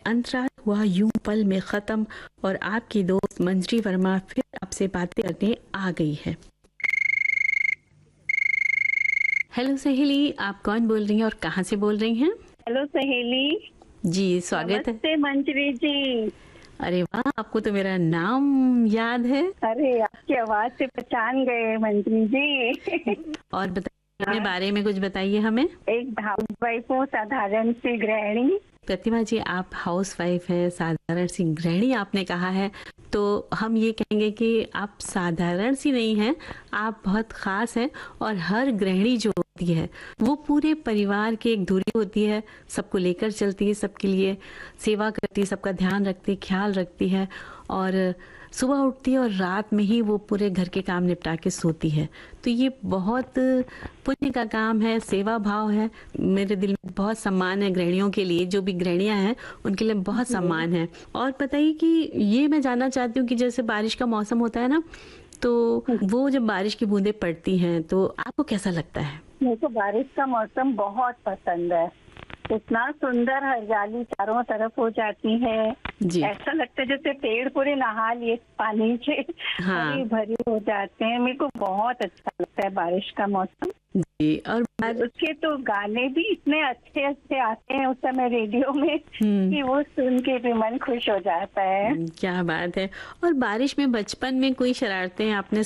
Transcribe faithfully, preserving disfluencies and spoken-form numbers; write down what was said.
अंतराल हुआ यूं पल में खत्म और आपकी दोस्त मंजरी वर्मा फिर आपसे बातें करने आ गई है। हेलो सहेली, आप कौन बोल रही हैं और कहाँ से बोल रही हैं? हेलो सहेली। जी, स्वागत है। नमस्ते मंजरी जी। अरे वाह, आपको तो मेरा नाम याद है। अरे आपकी आवाज से पहचान गए मंजरी जी। और बताइए, अपने बारे में कुछ बताइए हमें। एक हाउस वाइफ हूँ, साधारण सी गृहिणी। प्रतिभा जी, आप हाउस वाइफ है, साधारण सी गृहिणी आपने कहा है, तो हम ये कहेंगे कि आप साधारण सी नहीं हैं, आप बहुत खास हैं। और हर गृहिणी जो होती है वो पूरे परिवार की एक धुरी होती है, सबको लेकर चलती है, सबके लिए सेवा करती है, सबका ध्यान रखती है, ख्याल रखती है और सुबह उठती है और रात में ही वो पूरे घर के काम निपटा के सोती है। तो ये बहुत पुण्य का काम है, सेवा भाव है। मेरे दिल में बहुत सम्मान है गृहिणियों के लिए, जो भी गृहिणियां हैं उनके लिए बहुत सम्मान है। और बताइए कि ये मैं जानना चाहती हूँ कि जैसे बारिश का मौसम होता है ना, तो वो जब बारिश की बूंदें पड़ती हैं तो आपको कैसा लगता है? मेरे को बारिश का मौसम बहुत पसंद है। इतना सुंदर हरियाली चारों तरफ हो जाती है, ऐसा लगता है जैसे पेड़ पूरे नहा लिए पानी से, हाँ। हरे भरे हो जाते हैं। मेरे को बहुत अच्छा लगता है बारिश का मौसम जी। और उसके तो गाने भी इतने अच्छे अच्छे आते हैं उस समय रेडियो में कि वो सुन के भी मन खुश हो जाता है। क्या बात है। और बारिश में बचपन में कोई शरारतें आपने